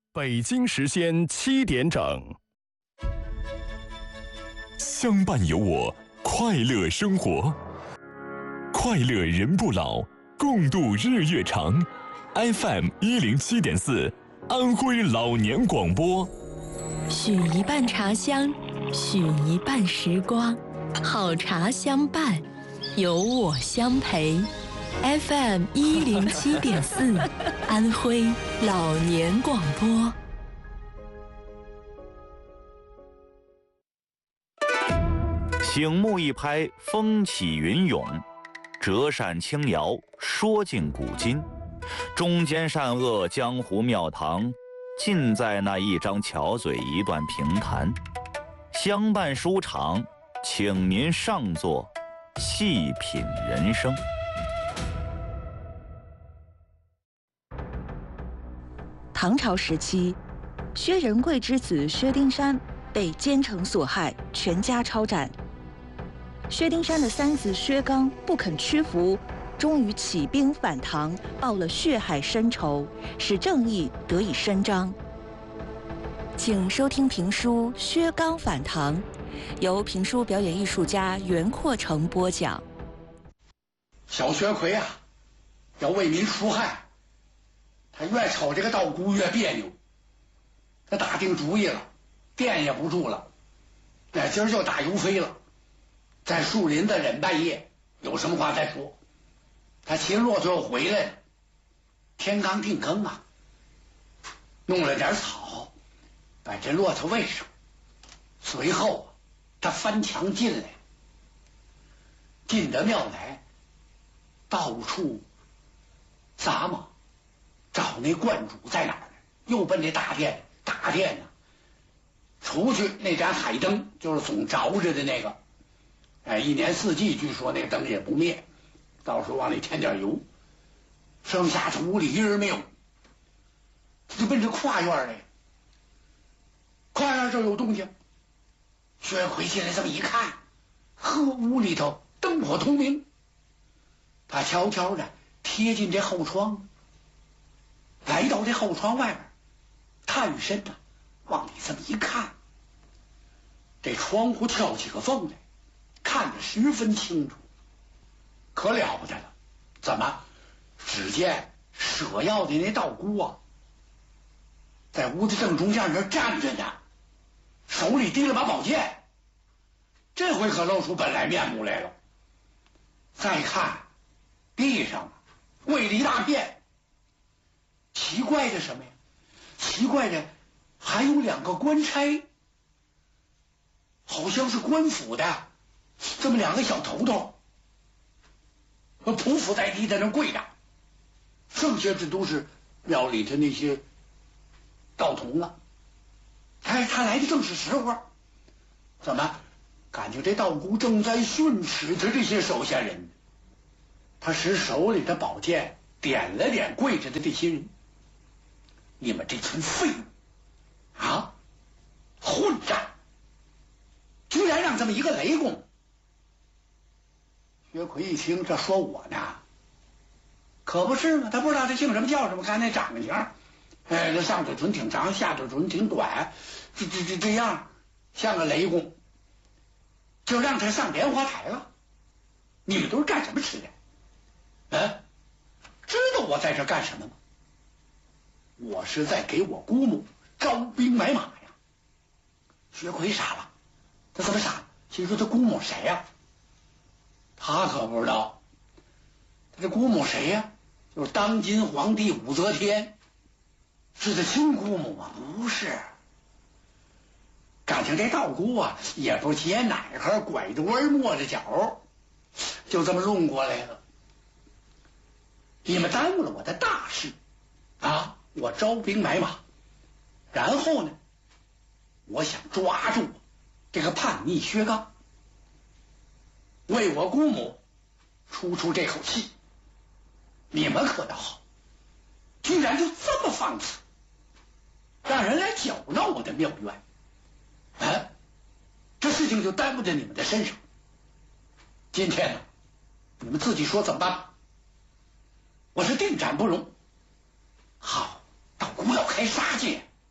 北京时间7点整， 相伴有我，快乐生活，快乐人不老，共度日月长。FM 107.4，安徽老年广播。 许一半茶香，许一半时光，好茶相伴，有我相陪。FM 107.4，安徽老年广播。 醒目一拍，风起云涌；折扇轻摇，说尽古今。中间善恶，江湖庙堂，尽在那一张巧嘴，一段评弹。相伴书场，请您上座，细品人生。 唐朝时期，薛仁贵之子薛丁山被奸臣所害，全家抄斩。薛丁山的三子薛刚不肯屈服，终于起兵反唐，报了血海深仇，使正义得以伸张。请收听评书《薛刚反唐》，由评书表演艺术家袁阔成播讲。 小薛奎啊，要为民除害。他越瞅这个道姑越别扭，他打定主意了，垫也不住了，今儿就打尤飞了，在树林子忍半夜，有什么话再说。他骑骆驼回来了，天刚定更啊，弄了点草，把这骆驼喂上。随后他翻墙进来，进得庙来，到处撒嘛。找那观主在哪儿呢？又奔这大殿，大殿呢，出去那盏海灯就是总着着的那个，一年四季据说那个灯也不灭，到时候往里添点油。剩下这屋里一人没有，就奔着跨院来。跨院这有动静，薛奎进来这么一看，呵，屋里头灯火通明。他悄悄的贴近这后窗。来到这后窗外边，探身呢，往里这么一看，这窗户跳起个缝来，看得十分清楚，可了不得了。怎么？只见舍药的那道姑啊，在屋子正中间那站着呢，手里提了把宝剑，这回可露出本来面目来了。再看地上跪了一大片。奇怪的什么呀？奇怪的还有两个官差，好像是官府的，这么两个小头头，匍匐在地在那跪着。剩下这都是庙里的那些道童了。他来的正是时候。怎么？感觉这道姑正在训斥他这些手下人。他使手里的宝剑点了点跪着的这些人。你们这群废物啊，混账！居然让这么一个雷公！薛奎一听，这说我呢，可不是嘛？他不知道他姓什么叫什么，看那长相，这上嘴唇挺长，下嘴唇挺短，这样像个雷公，就让他上莲花台了。你们都是干什么吃的？知道我在这干什么吗？我是在给我姑母招兵买马呀。薛奎傻了，他怎么傻？心说他姑母谁呀？他可不知道，他这姑母谁呀？就是当今皇帝武则天，是他亲姑母吗？不是，感情这道姑啊，也不解哪块，拐着弯抹着脚，就这么弄过来了。你们耽误了我的大事啊！我招兵买马，然后呢，我想抓住这个叛逆薛刚，为我姑母出这口气。你们可倒好，居然就这么放肆，让人来搅闹我的庙院。这事情就耽误在你们的身上。今天呢，你们自己说怎么办？我是定斩不容。好，道姑要开杀戒，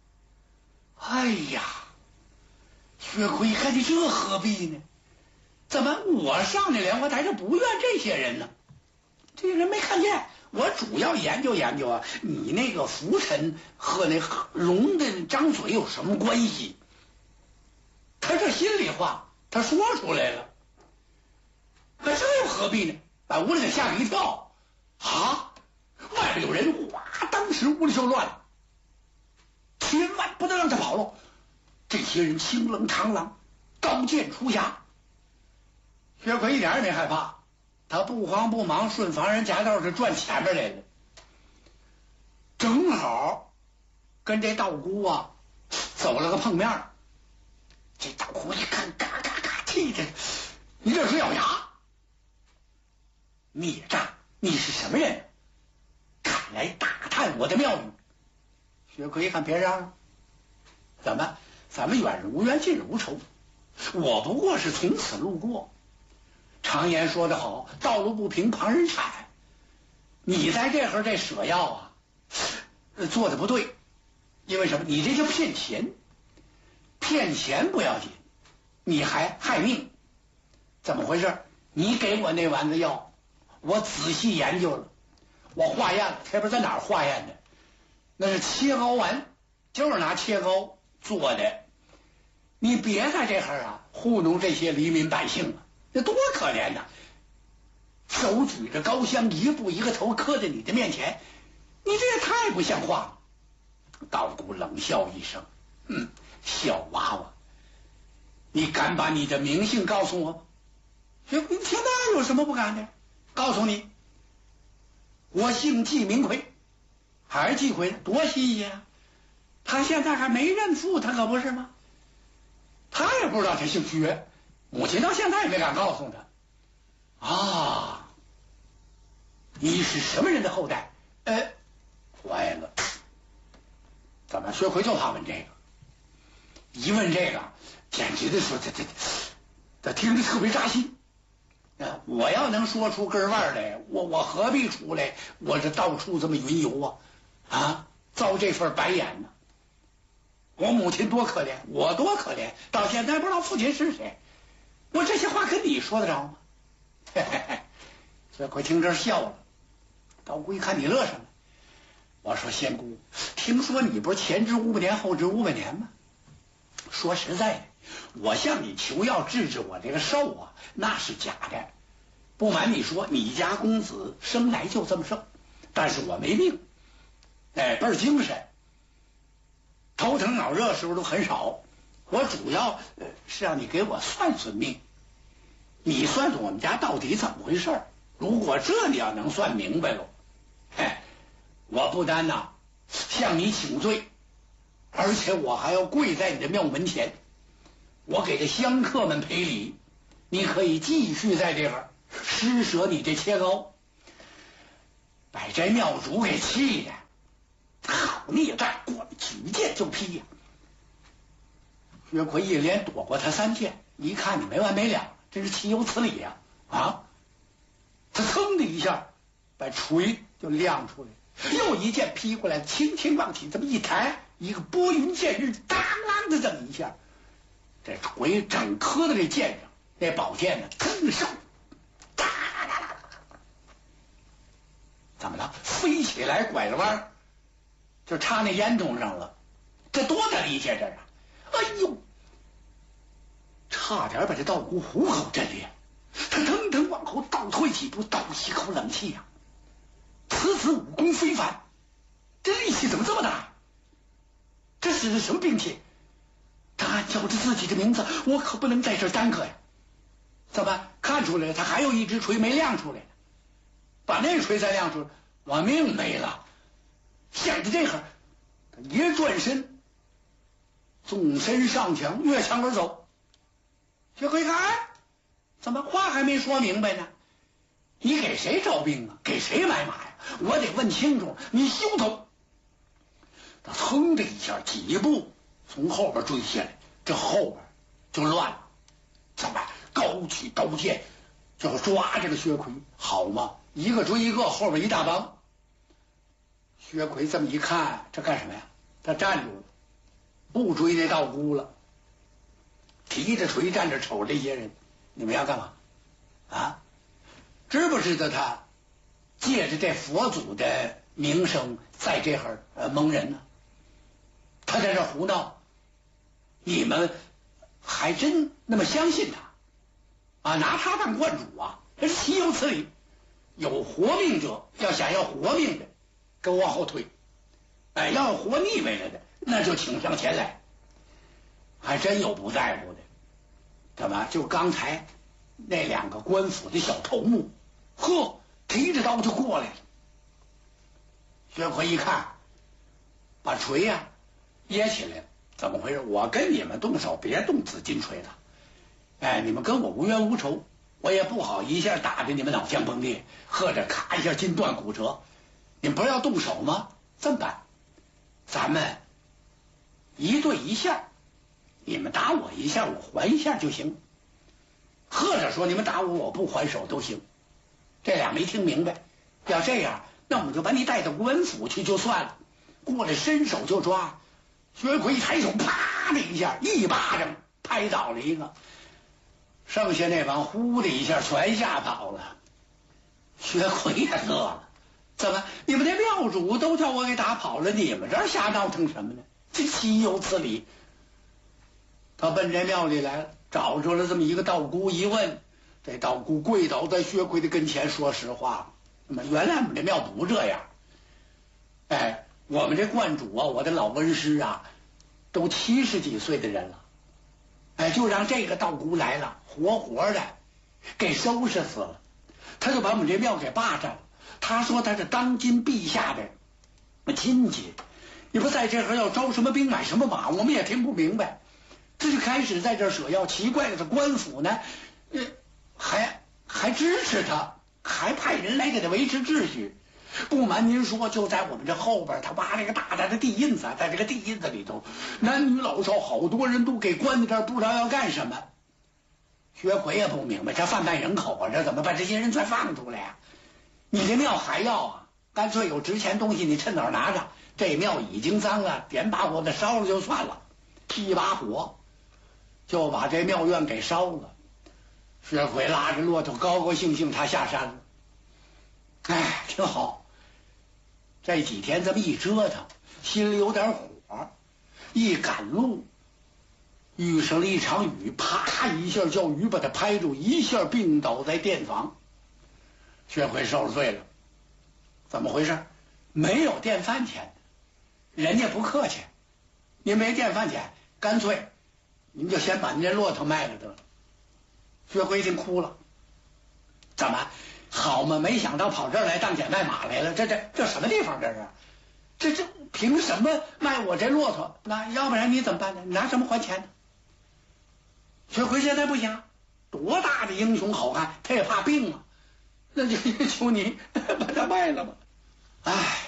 哎呀，薛奎看你这何必呢？怎么我上的莲花台就不怨这些人呢？这些人没看见，我主要研究研究啊，你那个浮尘和那龙的张嘴有什么关系？他这心里话，他说出来了，可这又何必呢？把屋里给吓了一跳啊！外边有人，哗，当时屋里就乱了，千万不能让他跑了。这些人清冷长朗，刀剑出匣。薛奎一点也没害怕，他不慌不忙，顺房人夹道就转前面来了，正好跟这道姑啊走了个碰面。这道姑一看，嘎嘎嘎气的，你这是咬牙！孽障，你是什么人？敢来打探我的庙宇？薛奎一看，别嚷了，怎么？咱们远日无冤，近日无仇，我不过是从此路过。常言说得好，道路不平，旁人铲。你在这会儿这舍药啊，做的不对，因为什么？你这叫骗钱，骗钱不要紧，你还害命。怎么回事？你给我那丸子药，我仔细研究了，我化验了，这不在哪儿化验的？那是切糕丸，就是拿切糕做的。你别在这会儿啊糊弄这些黎民百姓啊，那多可怜呐！手举着高香，一步一个头磕在你的面前，你这也太不像话了。道姑冷笑一声，小娃娃，你敢把你的名姓告诉我吗？薛奎，现在有什么不敢的？告诉你，我姓季，名奎，还是季奎，多新鲜啊！他现在还没认父，他可不是吗？他也不知道他姓薛，母亲到现在也没敢告诉他。啊，你是什么人的后代？坏了！怎么薛奎就怕问这个？一问这个，简直的说，这听着特别扎心。我要能说出根味来，我何必出来？我这到处这么云游啊，遭这份白眼呢？我母亲多可怜，我多可怜，到现在不知道父亲是谁。我这些话跟你说得着吗？嘿嘿嘿，薛奎听这笑了。道姑一看你乐什么？我说仙姑，听说你不是前知500年后知500年吗？说实在的，我向你求药治我这个寿啊，那是假的。不瞒你说，你家公子生来就这么瘦，但是我没病，倍儿精神，头疼脑热时候都很少。我主要是让你给我算算命，你算算我们家到底怎么回事。如果这你要能算明白了，我不单向你请罪，而且我还要跪在你的庙门前，我给这香客们赔礼。你可以继续在这边施舍你这切糕，把这庙主给气的好孽障，我举剑就劈呀！薛奎一连躲过他3剑，一看你没完没了，真是岂有此理呀！他噌的一下把锤就亮出来，又一剑劈过来，轻轻往起这么一抬，一个拨云见日，当啷的这么一下，这锤整磕在这剑上，那宝剑呢，腾上，哒啦啦啦，怎么了？飞起来，拐了弯，就插那烟筒上了。这多大力气这是！哎呦，差点把这道姑虎口震裂。他腾腾往后倒退几步，倒吸口冷气呀！此武功非凡，这力气怎么这么大？这使的什么兵器？他还叫着自己的名字，我可不能在这儿耽搁呀！怎么看出来了？他还有一只锤没亮出来呢，把那锤再亮出来，我命没了。想着这会儿，他一转身，纵身上墙，越墙而走。薛奎看，怎么话还没说明白呢？你给谁招兵啊？给谁买马呀？我得问清楚。你休走！他噌的一下，几步从后边追下来，这后边就乱了。怎么高举刀剑就抓这个薛奎？好嘛，一个追一个，后边一大帮。薛奎这么一看，这干什么呀？他站住了， 不追那道姑了，提着锤站着瞅这些人，你们要干嘛？啊？知不知道他借着这佛祖的名声在这儿蒙人呢？他在这胡闹，你们还真那么相信他？啊，拿他当观主啊，这是岂有此理！有活命者要想要活命的，给我往后退。哎，要活腻歪了的，那就请上前来。还真有不在乎的，怎么就刚才那2个官府的小头目，呵，提着刀就过来了。薛奎一看，把锤呀掖起来了，怎么回事？我跟你们动手，别动紫金锤了。哎，你们跟我无冤无仇，我也不好一下打得你们脑浆崩裂，或者咔一下筋断骨折。你们不是要动手吗？这么办，咱们1对1下，你们打我1下，我还1下就行。或者说你们打我，我不还手都行。这俩没听明白，要这样，那我们就把你带到官府去就算了。过来伸手就抓，薛奎一抬手，啪的一下，一巴掌拍倒了一个，剩下那帮呼的一下全吓跑了。薛奎也乐了，怎么你们这庙主都叫我给打跑了，你们这儿瞎闹腾什么呢？这岂有此理！他奔这庙里来了，找着了这么一个道姑，一问，这道姑跪倒在薛奎的跟前，说实话，那么原来我们这庙不这样。哎，我们这观主啊，我的老恩师啊，都70几岁的人了，哎，就让这个道姑来了，活活的给收拾死了。他就把我们这庙给霸占了。他说他是当今陛下的亲戚，你不在这儿要招什么兵买什么马，我们也听不明白。这就开始在这舍药，奇怪的是官府呢，还支持他，还派人来给他维持秩序。不瞒您说，就在我们这后边，他挖了一个大大的地印子，在这个地印子里头，男女老少好多人都给关在这儿，不知道要干什么。薛奎也不明白，这贩卖人口啊，这怎么把这些人再放出来呀？你这庙还要啊？干脆有值钱东西，你趁早拿着。这庙已经脏了，点把火的烧了就算了，一把火就把这庙院给烧了。薛奎拉着骆驼高高兴兴，他下山了。哎，挺好。这几天这么一折腾，心里有点火。一赶路，遇上了一场雨，啪一下叫雨把他拍住，一下病倒在店房。薛奎受了罪了，怎么回事？没有电饭钱，人家不客气，您没电饭钱，干脆您就先把您这骆驼卖了得了。薛奎已经哭了，怎么好嘛？没想到跑这儿来当捡卖马来了，这什么地方这是？这凭什么卖我这骆驼？那要不然你怎么办呢？你拿什么还钱呢？薛奎现在不行，多大的英雄好汉，他也怕病啊，那就求你把他卖了吧。哎，